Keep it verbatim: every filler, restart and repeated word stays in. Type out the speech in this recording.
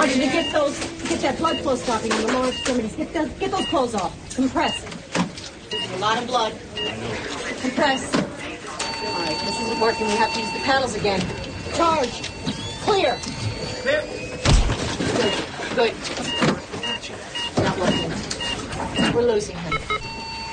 want you to get those, get that blood flow stopping in the lower extremities. Get those, get those clothes off. Compress. There's a lot of blood. Compress. All right, this isn't working. We have to use the paddles again. Charge. Clear. Clear. Good. Good. Not working. We're losing him.